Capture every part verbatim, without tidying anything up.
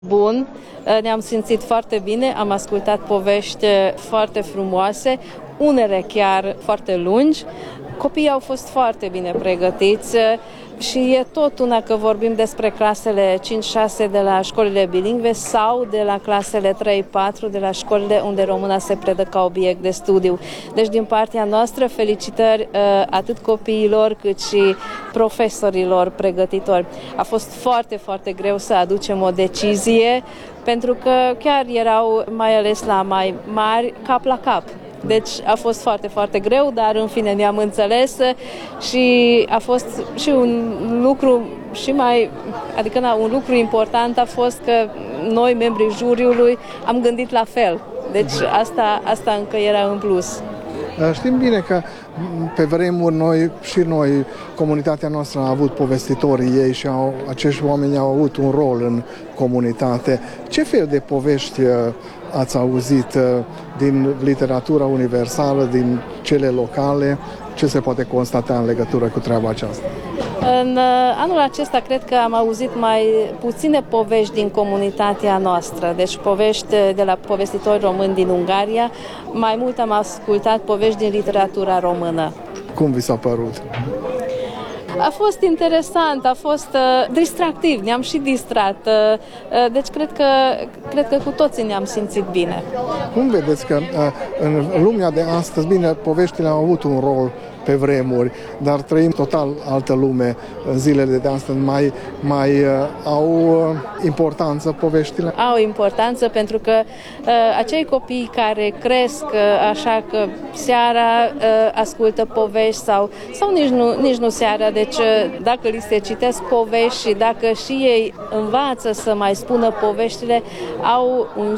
Bun, ne-am simțit foarte bine, am ascultat povești foarte frumoase, unele chiar foarte lungi. Copiii au fost foarte bine pregătiți și e tot una că vorbim despre clasele cinci șase de la școlile bilingve sau de la clasele trei patru de la școlile unde româna se predă ca obiect de studiu. Deci din partea noastră felicitări atât copiilor cât și profesorilor pregătitori. A fost foarte, foarte greu să aducem o decizie pentru că chiar erau mai ales la mai mari cap la cap. Deci a fost foarte, foarte greu, dar în fine ne-am înțeles și a fost și un lucru și mai, adică na, un lucru important a fost că noi, membrii juriului, am gândit la fel. Deci asta, asta încă era în plus. Știm bine că pe vremuri noi și noi, comunitatea noastră a avut povestitorii ei și au, acești oameni au avut un rol în comunitate. Ce fel de povești ați auzit din literatura universală, din cele locale? Ce se poate constata în legătură cu treaba aceasta? În anul acesta cred că am auzit mai puține povești din comunitatea noastră, deci povești de la povestitori români din Ungaria. Mai mult am ascultat povești din literatura română. Cum vi s-a părut? A fost interesant, a fost uh, distractiv, ne-am și distrat, uh, deci cred că, cred că cu toții ne-am simțit bine. Cum vedeți că uh, în lumea de astăzi, bine, poveștile au avut un rol pe vremuri, dar trăim total altă lume în zilele de astăzi. Mai, mai uh, au uh, importanță poveștile? Au importanță pentru că uh, acei copii care cresc uh, așa că seara uh, ascultă povești sau, sau nici, nu, nici nu seara, deci uh, dacă li se citesc povești și dacă și ei învață să mai spună poveștile, au un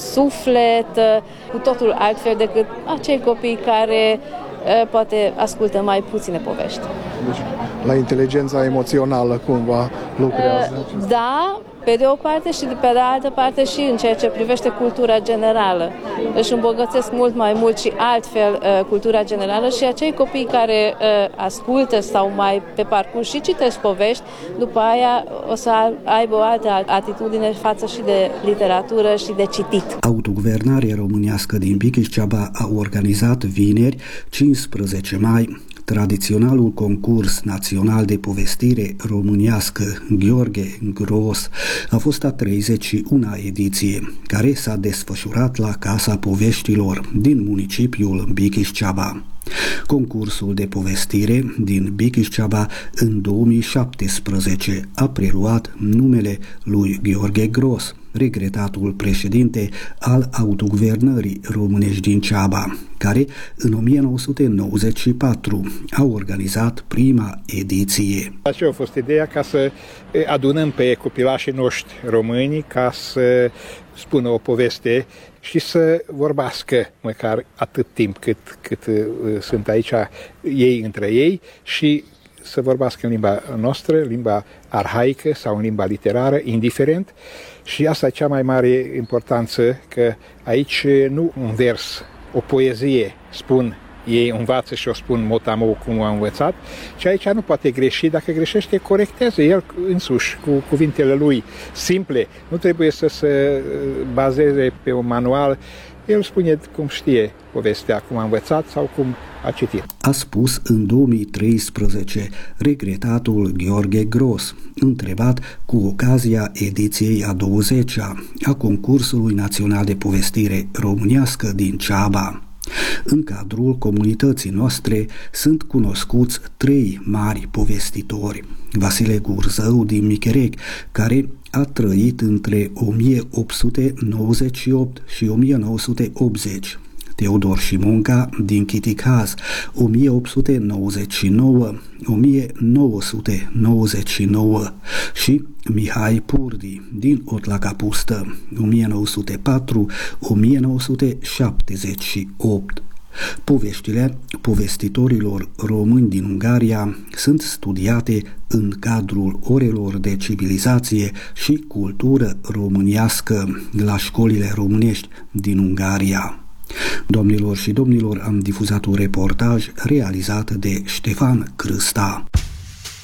suflet uh, cu totul altfel decât acei copii care poate ascultă mai puține povești. Deci, la inteligența emoțională cumva lucrează? Da, pe de o parte și de pe de altă parte și în ceea ce privește cultura generală. Își îmbogățesc mult mai mult și altfel cultura generală și acei copii care ascultă sau mai pe parcurs și citesc povești, după aia o să aibă o altă atitudine față și de literatură și de citit. Autoguvernarea românească din Bikiș-Ceaba a organizat vineri, cincisprezece mai, tradiționalul concurs național de povestire românească Gheorghe Gros. A fost a treizeci și una ediție, care s-a desfășurat la Casa Poveștilor din municipiul Bikiș-Ceaba. Concursul de povestire din Bikiș-Ceaba în două mii șaptesprezece a preluat numele lui Gheorghe Gros, regretatul președinte al autoguvernării românești din Ceaba, care în o mie nouă sute nouăzeci și patru a organizat prima ediție. Aceea a fost ideea ca să adunăm pe copilașii noștri români ca să spună o poveste și să vorbească măcar atât timp cât, cât uh, sunt aici ei între ei și să vorbească în limba noastră, limba arhaică sau în limba literară, indiferent. Și asta e cea mai mare importanță, că aici nu un vers, o poezie spun, ei învață și o spun mot-a-mot cum a învățat, și aici nu poate greși, dacă greșește, corectează el însuși cu cuvintele lui simple, nu trebuie să se bazeze pe un manual, el spune cum știe povestea, cum a învățat sau cum a citit. A spus în două mii treisprezece regretatul Gheorghe Gros, întrebat cu ocazia ediției a douăzecea a concursului național de povestire românească din Ceaba. În cadrul comunității noastre sunt cunoscuți trei mari povestitori. Vasile Gurzău din Micherec, care a trăit între o mie opt sute nouăzeci și opt și o mie nouă sute optzeci, Teodor Șimonca din Chiticaz, o mie opt sute nouăzeci și nouă - o mie nouă sute nouăzeci și nouă și Mihai Purdi din Otlacapustă, o mie nouă sute patru - o mie nouă sute șaptezeci și opt. Poveștile povestitorilor români din Ungaria sunt studiate în cadrul orelor de civilizație și cultură românească la școlile românești din Ungaria. Doamnelor și domnilor, am difuzat un reportaj realizat de Ștefan Crâsta.